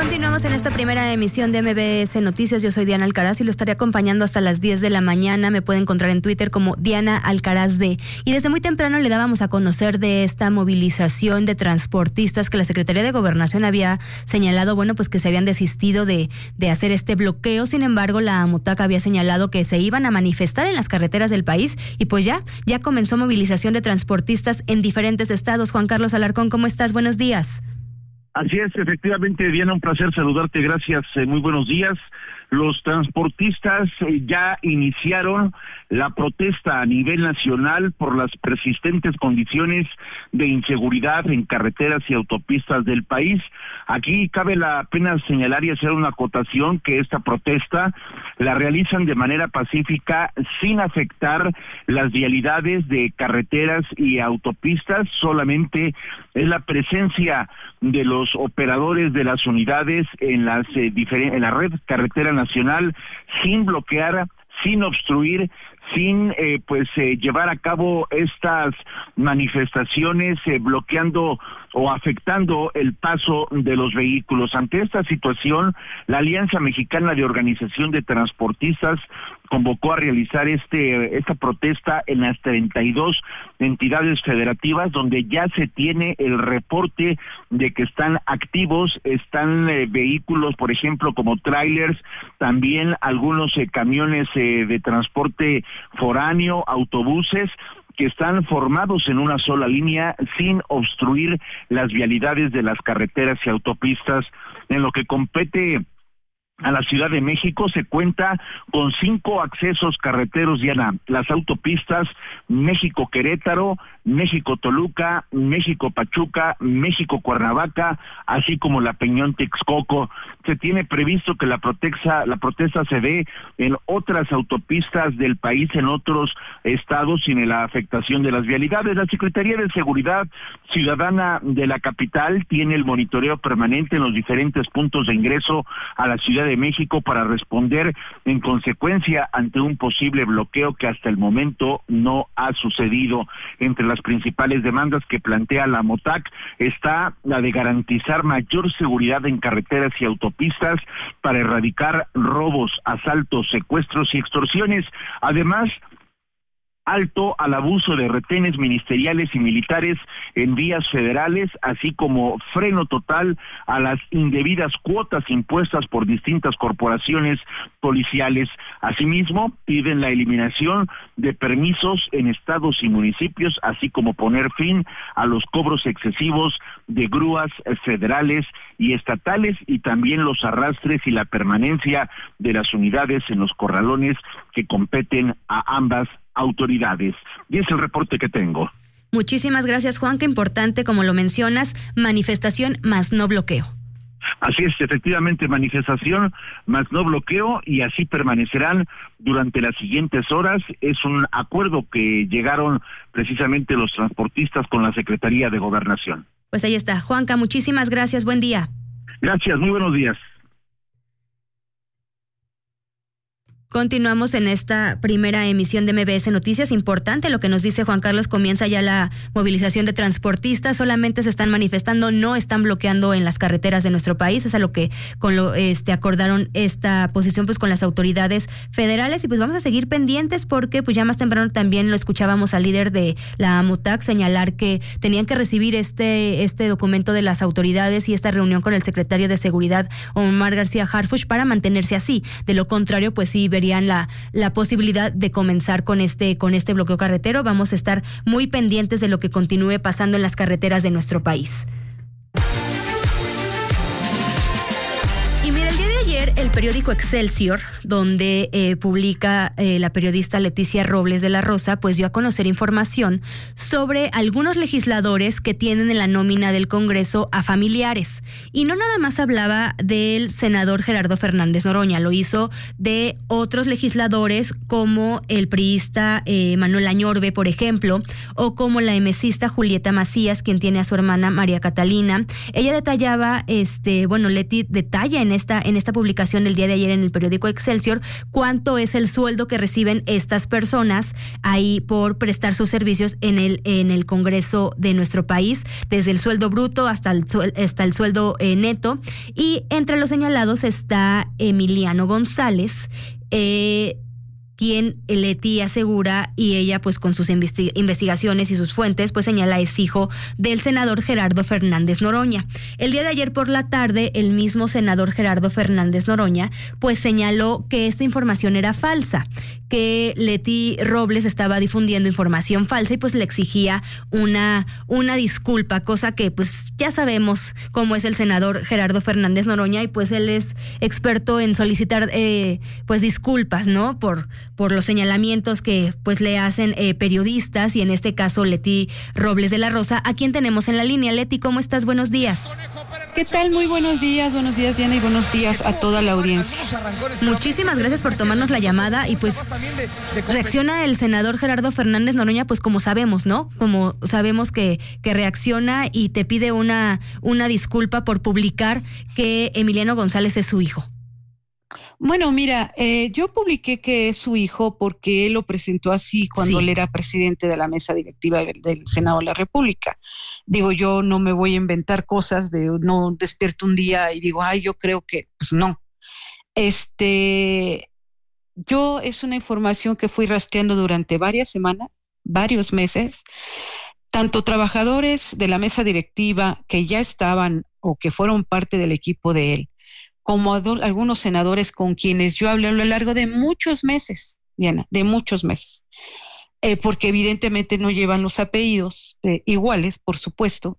Continuamos en esta primera emisión de MBS Noticias. Yo soy Diana Alcaraz y lo estaré acompañando hasta las 10 de la mañana. Me puede encontrar en Twitter como Diana Alcaraz D. Y desde muy temprano le dábamos a conocer de esta movilización de transportistas que la Secretaría de Gobernación había señalado, bueno, pues que se habían desistido de hacer este bloqueo. Sin embargo, la AMOTAC había señalado que se iban a manifestar en las carreteras del país y pues ya comenzó movilización de transportistas en diferentes estados. Juan Carlos Alarcón, ¿cómo estás? Buenos días. Así es, efectivamente, Diana, un placer saludarte, gracias, muy buenos días. Los transportistas ya iniciaron la protesta a nivel nacional por las persistentes condiciones de inseguridad en carreteras y autopistas del país. Aquí cabe la pena señalar y hacer una acotación que esta protesta la realizan de manera pacífica sin afectar las vialidades de carreteras y autopistas, solamente es la presencia de los operadores de las unidades en la red carretera nacional sin bloquear, sin obstruir, sin llevar a cabo estas manifestaciones bloqueando o afectando el paso de los vehículos. Ante esta situación, la Alianza Mexicana de Organización de Transportistas convocó a realizar esta protesta en las 32 entidades federativas, donde ya se tiene el reporte de que están activos, están vehículos, por ejemplo, como trailers, también algunos camiones de transporte foráneo, autobuses, que están formados en una sola línea sin obstruir las vialidades de las carreteras y autopistas. En lo que compete a la Ciudad de México, se cuenta con 5 accesos carreteros, Diana: las autopistas México-Querétaro, México-Toluca, México-Pachuca, México-Cuernavaca, así como la Peñón-Texcoco. Se tiene previsto que la protesta se dé en otras autopistas del país, en otros estados, sin la afectación de las vialidades. La Secretaría de Seguridad Ciudadana de la capital tiene el monitoreo permanente en los diferentes puntos de ingreso a la Ciudad de México para responder en consecuencia ante un posible bloqueo que hasta el momento no ha sucedido. Entre las principales demandas que plantea la AMOTAC está la de garantizar mayor seguridad en carreteras y autopistas para erradicar robos, asaltos, secuestros y extorsiones. Además, alto al abuso de retenes ministeriales y militares en vías federales, así como freno total a las indebidas cuotas impuestas por distintas corporaciones policiales. Asimismo, piden la eliminación de permisos en estados y municipios, así como poner fin a los cobros excesivos de grúas federales y estatales, y también los arrastres y la permanencia de las unidades en los corralones que competen a ambas autoridades. Y es el reporte que tengo. Muchísimas gracias, Juan. Qué importante, como lo mencionas, manifestación más no bloqueo. Así es, efectivamente, manifestación más no bloqueo, y así permanecerán durante las siguientes horas. Es un acuerdo que llegaron precisamente los transportistas con la Secretaría de Gobernación. Pues ahí está. Juanca, muchísimas gracias. Buen día. Gracias, muy buenos días. Continuamos en esta primera emisión de MBS Noticias. Importante lo que nos dice Juan Carlos. Comienza ya la movilización de transportistas. Solamente se están manifestando, no están bloqueando en las carreteras de nuestro país. Es a lo que acordaron esta posición pues con las autoridades federales. Y pues vamos a seguir pendientes porque pues ya más temprano también lo escuchábamos al líder de la AMOTAC señalar que tenían que recibir este documento de las autoridades y esta reunión con el secretario de Seguridad, Omar García Harfuch, para mantenerse así. De lo contrario, pues sí verían la posibilidad de comenzar con este bloqueo carretero. Vamos a estar muy pendientes de lo que continúe pasando en las carreteras de nuestro país. Y mira, el día de ayer el periódico Excelsior, donde publica la periodista Leticia Robles de la Rosa, pues dio a conocer información sobre algunos legisladores que tienen en la nómina del Congreso a familiares. Y no nada más hablaba del senador Gerardo Fernández Noroña, lo hizo de otros legisladores como el priista Manuel Añorbe, por ejemplo, o como la emesista Julieta Macías, quien tiene a su hermana María Catalina. Ella detallaba, Leti detalla en esta publicación publicación el día de ayer en el periódico Excelsior cuánto es el sueldo que reciben estas personas ahí por prestar sus servicios en el Congreso de nuestro país, desde el sueldo bruto hasta el sueldo neto. Y entre los señalados está Emiliano González, quien Leti asegura, y ella pues con sus investigaciones y sus fuentes pues señala es hijo del senador Gerardo Fernández Noroña. El día de ayer por la tarde el mismo senador Gerardo Fernández Noroña pues señaló que esta información era falsa, que Leti Robles estaba difundiendo información falsa y pues le exigía una disculpa, cosa que pues ya sabemos cómo es el senador Gerardo Fernández Noroña, y pues él es experto en solicitar pues disculpas, ¿no? Por los señalamientos que pues le hacen periodistas, y en este caso Leti Robles de la Rosa, a quien tenemos en la línea. Leti, ¿cómo estás? Buenos días. ¿Qué tal? Muy buenos días Diana, y buenos días a toda la audiencia. Muchísimas gracias por tomarnos la llamada, y pues reacciona el senador Gerardo Fernández Noroña, pues como sabemos, ¿no? Como sabemos que reacciona y te pide una disculpa por publicar que Emiliano González es su hijo. Bueno, mira, yo publiqué que es su hijo porque él lo presentó así cuando él era presidente de la mesa directiva del Senado de la República. Digo, yo no me voy a inventar cosas, no despierto un día y digo, yo creo que, pues no. Yo es una información que fui rastreando durante varias semanas, varios meses, tanto trabajadores de la mesa directiva que ya estaban o que fueron parte del equipo de él, como algunos senadores con quienes yo hablé a lo largo de muchos meses, Diana, de muchos meses, porque evidentemente no llevan los apellidos iguales, por supuesto.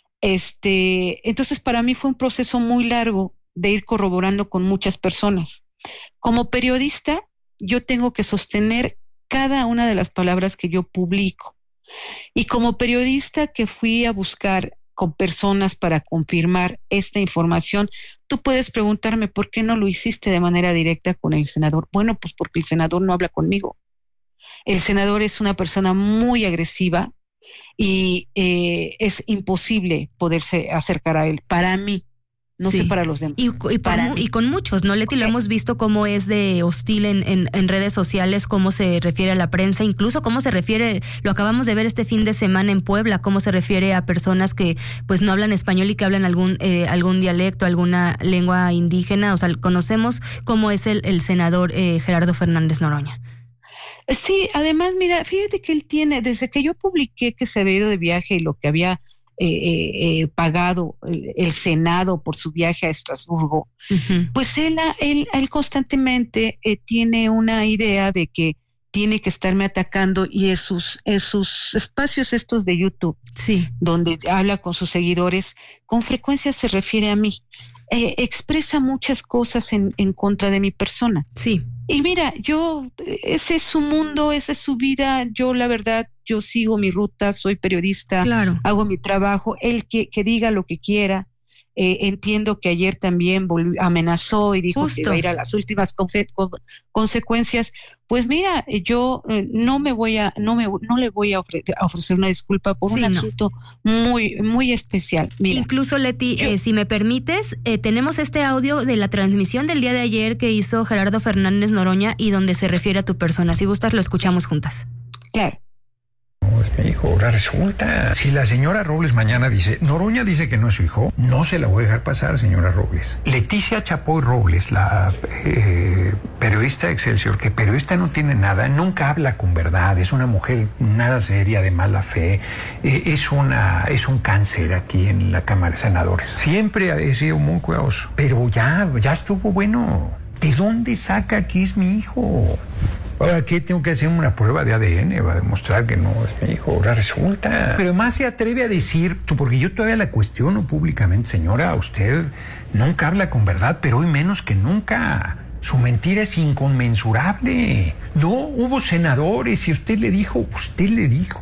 Entonces para mí fue un proceso muy largo de ir corroborando con muchas personas. Como periodista, yo tengo que sostener cada una de las palabras que yo publico. Y como periodista que fui a buscar con personas para confirmar esta información, tú puedes preguntarme por qué no lo hiciste de manera directa con el senador. Bueno, pues porque el senador no habla conmigo. El senador es una persona muy agresiva y es imposible poderse acercar a él, para mí. No sé para los demás. Y con muchos, ¿no, Leti? Lo hemos visto cómo es de hostil en redes sociales, cómo se refiere a la prensa, incluso cómo se refiere, lo acabamos de ver este fin de semana en Puebla, cómo se refiere a personas que pues no hablan español y que hablan algún dialecto, alguna lengua indígena. O sea, conocemos cómo es el senador Gerardo Fernández Noroña. Sí, además, mira, fíjate que él tiene, desde que yo publiqué que se había ido de viaje y lo que había pagado el Senado por su viaje a Estrasburgo, pues él constantemente tiene una idea de que tiene que estarme atacando, y en sus espacios estos de YouTube, donde habla con sus seguidores, con frecuencia se refiere a mí. Expresa muchas cosas en contra de mi persona. Sí. Y mira, ese es su mundo, esa es su vida. Yo, la verdad, yo sigo mi ruta, soy periodista, hago mi trabajo. Él que diga lo que quiera. Entiendo que ayer también amenazó y dijo que iba a ir a las últimas consecuencias. Pues mira, yo no le voy a ofrecer una disculpa por un asunto muy, muy especial. Mira, incluso, Leti, si me permites, tenemos este audio de la transmisión del día de ayer que hizo Gerardo Fernández Noroña y donde se refiere a tu persona. Si gustas, lo escuchamos juntas. Claro. Me dijo, ahora resulta, si la señora Robles mañana dice, Noroña dice que no es su hijo, no se la voy a dejar pasar, señora Robles. Leticia Chapoy Robles, la periodista de Excelsior, que periodista no tiene nada, nunca habla con verdad, es una mujer nada seria, de mala fe, es un cáncer aquí en la Cámara de Senadores. Siempre he sido muy cuidadoso, pero ya estuvo bueno. ¿De dónde saca que es mi hijo? Ahora, ¿qué? Tengo que hacer una prueba de ADN, va a demostrar que no es mi hijo. Ahora resulta. Pero más se atreve a decir, porque yo todavía la cuestiono públicamente, señora, usted nunca habla con verdad, pero hoy menos que nunca. Su mentira es inconmensurable. No, hubo senadores y usted le dijo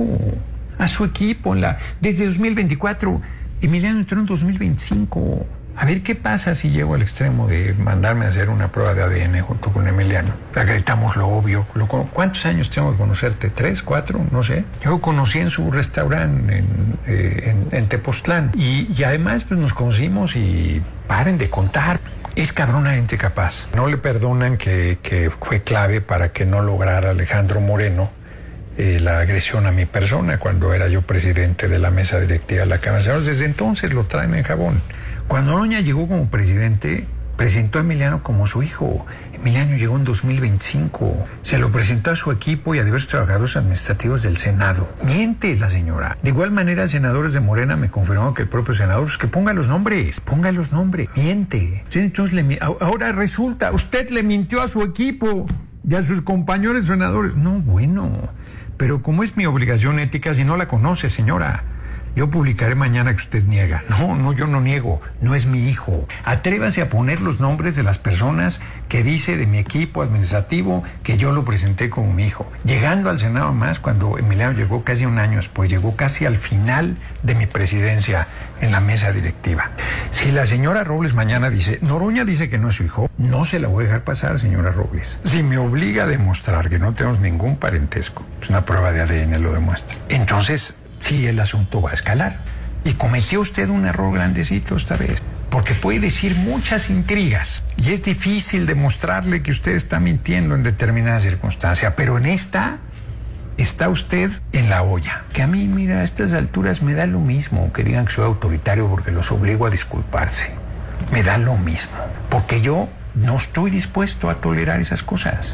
a su equipo desde 2024, Emiliano entró en 2025. A ver qué pasa si llego al extremo de mandarme a hacer una prueba de ADN junto con Emiliano. Acreditamos lo obvio. ¿Cuántos años tengo que conocerte? ¿3, 4? No sé. Yo conocí en su restaurante en Tepoztlán. Y además pues nos conocimos y paren de contar. Es cabronamente capaz. No le perdonan que fue clave para que no lograra Alejandro Moreno la agresión a mi persona cuando era yo presidente de la mesa directiva de la Cámara de Senadores. Desde entonces lo traen en jabón. Cuando Noroña llegó como presidente, presentó a Emiliano como su hijo. Emiliano llegó en 2025. Se lo presentó a su equipo y a diversos trabajadores administrativos del Senado. Miente la señora. De igual manera, senadores de Morena me confirmaron que el propio senador, pues que ponga los nombres. Miente. Sí, entonces ahora resulta, usted le mintió a su equipo y a sus compañeros senadores. No, bueno, pero como es mi obligación ética, si no la conoce, señora, yo publicaré mañana que usted niega. No, yo no niego. No es mi hijo. Atrévase a poner los nombres de las personas que dice de mi equipo administrativo que yo lo presenté como mi hijo. Llegando al Senado más, cuando Emiliano llegó casi un año después, llegó casi al final de mi presidencia en la mesa directiva. Si la señora Robles mañana dice, Noroña dice que no es su hijo, no se la voy a dejar pasar, señora Robles. Si me obliga a demostrar que no tenemos ningún parentesco, es una prueba de ADN, lo demuestra. Entonces, sí, el asunto va a escalar. Y cometió usted un error grandecito esta vez, porque puede decir muchas intrigas y es difícil demostrarle que usted está mintiendo en determinada circunstancia, pero en esta está usted en la olla. Que a mí, mira, a estas alturas me da lo mismo que digan que soy autoritario porque los obligo a disculparse. Me da lo mismo, porque yo no estoy dispuesto a tolerar esas cosas.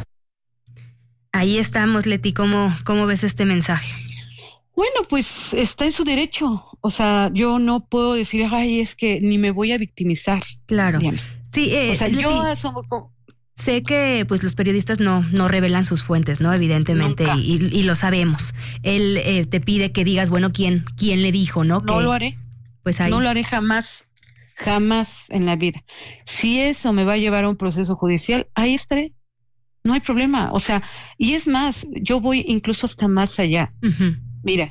Ahí estamos, Leti. ¿Cómo ves este mensaje? Bueno, pues está en su derecho. O sea, yo no puedo decir, ay, es que ni me voy a victimizar. Claro. Diana. Sí, o sea, Leti, yo sé que pues los periodistas no revelan sus fuentes, ¿no? Evidentemente, y lo sabemos. Él te pide que digas, bueno, ¿quién le dijo, no? No lo haré. Pues ahí. No lo haré jamás en la vida. Si eso me va a llevar a un proceso judicial, ahí estaré. No hay problema. O sea, y es más, yo voy incluso hasta más allá. Uh-huh. Mira,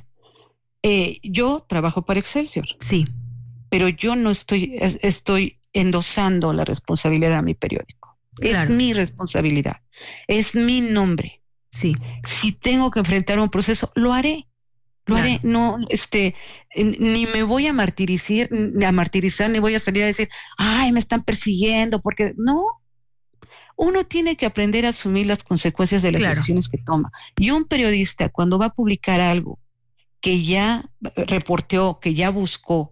yo trabajo para Excelsior. Sí. Pero yo no estoy endosando la responsabilidad a mi periódico. Claro. Es mi responsabilidad. Es mi nombre. Sí. Si tengo que enfrentar un proceso, lo haré. Lo haré. No, ni me voy a martirizar, ni voy a salir a decir, ay, me están persiguiendo, porque no. Uno tiene que aprender a asumir las consecuencias de las decisiones que toma. Y un periodista, cuando va a publicar algo que ya reporteó, que ya buscó,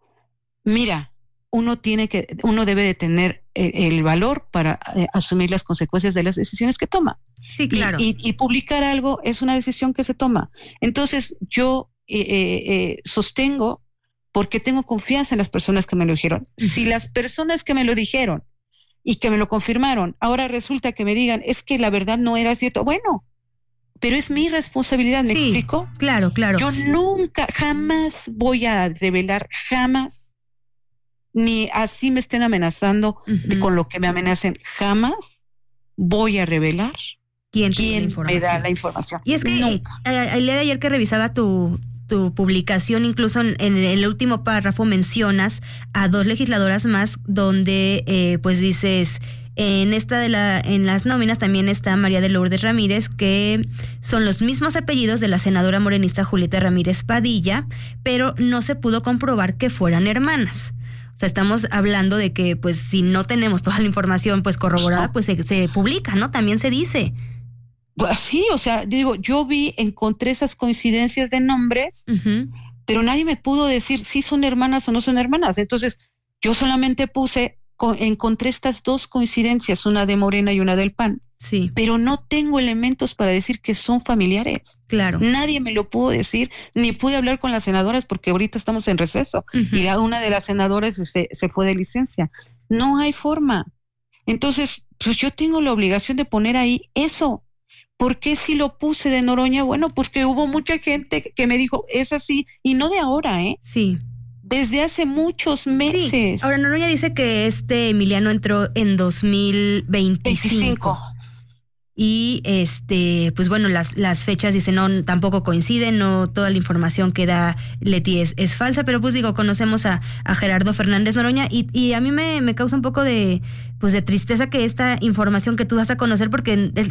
mira, uno debe de tener el valor para asumir las consecuencias de las decisiones que toma. Sí, claro. Y publicar algo es una decisión que se toma. Entonces, yo sostengo, porque tengo confianza en las personas que me lo dijeron. Si las personas que me lo dijeron y que me lo confirmaron, ahora resulta que me digan, es que la verdad no era cierto. Bueno, pero es mi responsabilidad, ¿me explico? Claro. Yo nunca, jamás voy a revelar, jamás, ni así me estén amenazando con lo que me amenacen, jamás voy a revelar quién me da la información. Y es que el día de ayer que revisaba tu publicación, incluso en el último párrafo mencionas a 2 legisladoras más, donde pues dices, en las nóminas también está María de Lourdes Ramírez, que son los mismos apellidos de la senadora morenista Julieta Ramírez Padilla, pero no se pudo comprobar que fueran hermanas. O sea, estamos hablando de que pues si no tenemos toda la información pues corroborada, pues se publica, ¿no? También se dice. Pues sí, o sea, digo, encontré esas coincidencias de nombres, pero nadie me pudo decir si son hermanas o no son hermanas. Entonces, yo solamente encontré estas 2 coincidencias, una de Morena y una del PAN. Sí. Pero no tengo elementos para decir que son familiares. Claro. Nadie me lo pudo decir, ni pude hablar con las senadoras porque ahorita estamos en receso. Y una de las senadoras se fue de licencia. No hay forma. Entonces, pues yo tengo la obligación de poner ahí eso. ¿Por qué si lo puse de Noroña? Bueno, porque hubo mucha gente que me dijo, es así, y no de ahora, ¿eh? Sí. Desde hace muchos meses. Sí. Ahora, Noroña dice que Emiliano entró en 2025. y pues bueno, las fechas dicen no, tampoco coinciden, no toda la información que da Leti es falsa, pero pues digo, conocemos a Gerardo Fernández Noroña y a mí me causa un poco de tristeza que esta información que tú das a conocer, porque